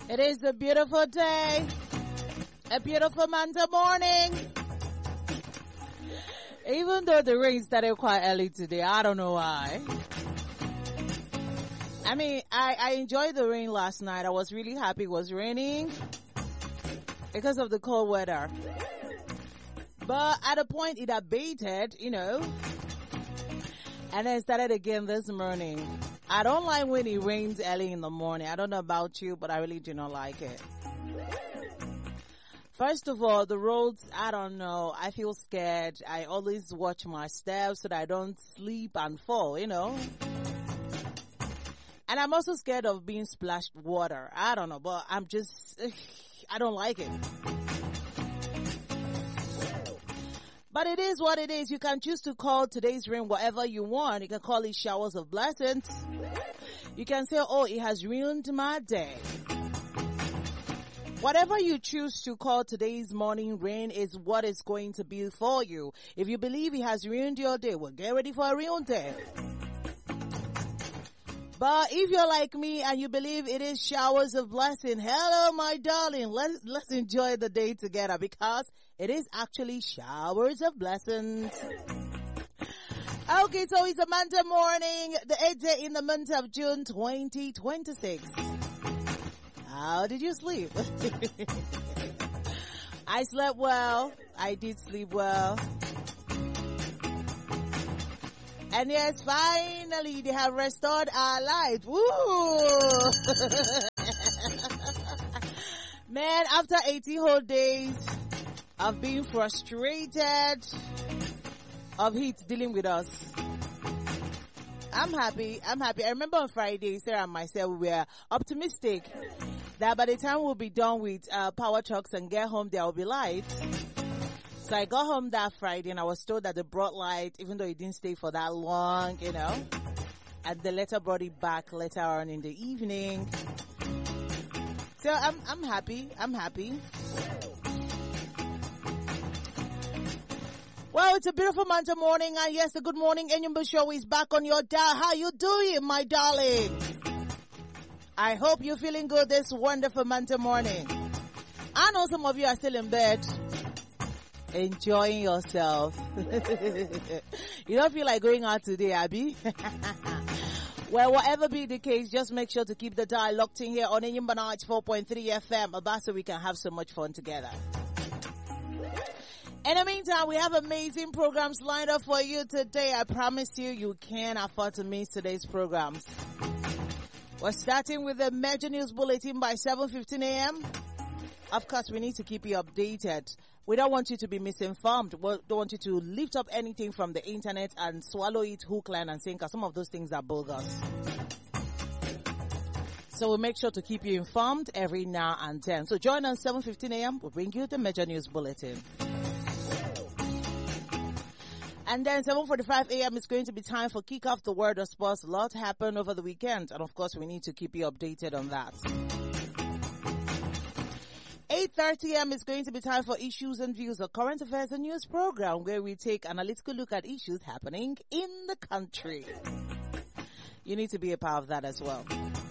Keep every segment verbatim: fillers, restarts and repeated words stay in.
It is a beautiful day, a beautiful Monday morning. Even though the rain started quite early today, I don't know why. I mean, I, I enjoyed the rain last night. I was really happy it was raining because of the cold weather. But at a point it abated, you know, and then started again this morning. I don't like when it rains early in the morning. I don't know about you, but I really do not like it. First of all, the roads, I don't know. I feel scared. I always watch my steps so that I don't sleep and fall, you know. And I'm also scared of being splashed with water. I don't know, but I'm just, I don't like it. But it is what it is. You can choose to call today's rain whatever you want. You can call it showers of blessings. You can say, oh, it has ruined my day. Whatever you choose to call today's morning rain is what is going to be for you. If you believe it has ruined your day, well, get ready for a ruined day. But if you're like me and you believe it is showers of blessing, hello, my darling. Let's, let's enjoy the day together because it is actually showers of blessings. Okay, so it's a Monday morning, the eighth day in the month of June twenty twenty-six. How did you sleep? I slept well. I did sleep well. And yes, finally, they have restored our life. Woo! Man, after eighty whole days of being frustrated, of heat dealing with us, I'm happy. I'm happy. I remember on Friday, Sarah and myself, we were optimistic that by the time we'll be done with uh, power trucks and get home, there will be light. So I got home that Friday and I was told that they brought light, even though it didn't stay for that long, you know. And they later brought it back later on in the evening. So I'm I'm happy. I'm happy. Well, it's a beautiful Monday morning, and yes, the Good Morning Enyimba Show is back on your dial. How you doing, my darling? I hope you're feeling good this wonderful Monday morning. I know some of you are still in bed, enjoying yourself. You don't feel like going out today, Abby? Well, whatever be the case, just make sure to keep the dial locked in here on Enyimba ninety-four point three F M, about so we can have so much fun together. In the meantime, we have amazing programs lined up for you today. I promise you, you can't afford to miss today's programs. We're starting with the Major News Bulletin by seven fifteen a m Of course, we need to keep you updated. We don't want you to be misinformed. We don't want you to lift up anything from the internet and swallow it hook, line, and sinker. Some of those things are bogus. So we'll make sure to keep you informed every now and then. So join us seven fifteen a m We'll bring you the Major News Bulletin. And then seven forty-five a m is going to be time for Kick Off the Word of Sports. A lot happened over the weekend. And of course, we need to keep you updated on that. eight thirty a m is going to be time for Issues and Views, a current affairs and news program where we take an analytical look at issues happening in the country. You need to be a part of that as well.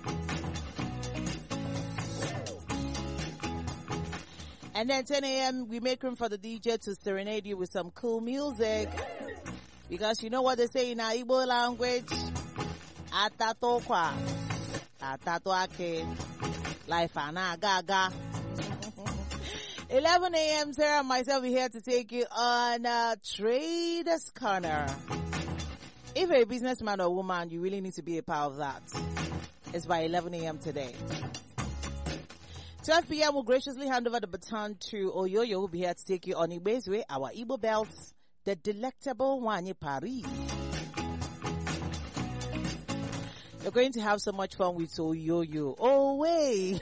And then ten a m we make room for the D J to serenade you with some cool music. Because you know what they say in our Igbo language? Atatokwa. Atatoake. Life anagaga. eleven a m Sarah and myself are here to take you on uh, Traders Corner. If you're a businessman or woman, you really need to be a part of that. It's by eleven a m today. twelve p m will graciously hand over the baton to Oyoyo, who will be here to take you on Igbe's Way, our Igbo belts, the delectable Wanye Paris. You're going to have so much fun with Oyoyo. Oh, wait.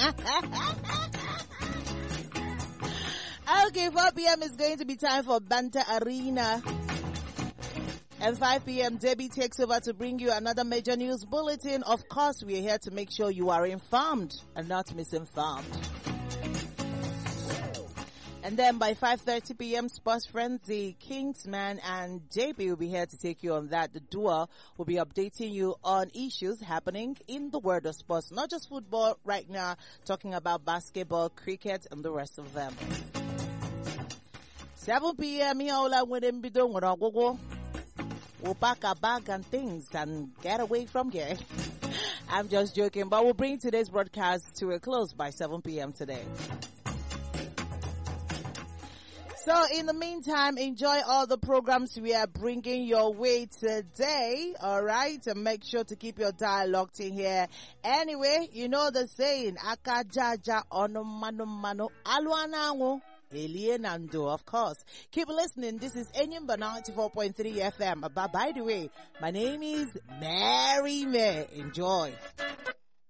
Okay, four p m is going to be time for Banta Arena. And five p m Debbie takes over to bring you another Major News Bulletin. Of course, we are here to make sure you are informed and not misinformed. And then by five thirty p.m. Sports Frenzy, Kingsman and J P will be here to take you on that. The duo will be updating you on issues happening in the world of sports, not just football right now, talking about basketball, cricket, and the rest of them. seven p.m. here, all I want to be doing with our go. We'll pack our bag and things and get away from here. I'm just joking, but we'll bring today's broadcast to a close by seven p.m. today. So in the meantime, enjoy all the programs we are bringing your way today, all right? And make sure to keep your dial locked in here. Anyway, you know the saying, Aka jaja ono mano mano aluanango. Alienando, of course. Keep listening. This is Enyimba ninety-four point three F M. But by the way, my name is Mary May. Enjoy.